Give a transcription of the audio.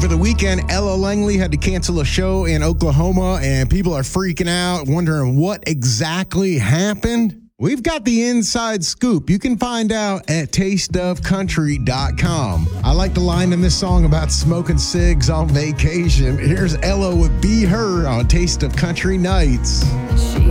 Over the weekend, Ella Langley had to cancel a show in Oklahoma, and people are freaking out, wondering what exactly happened. We've got the inside scoop. You can find out at tasteofcountry.com. I like the line in this song about smoking cigs on vacation. Here's Ella with Be Her on Taste of Country Nights. She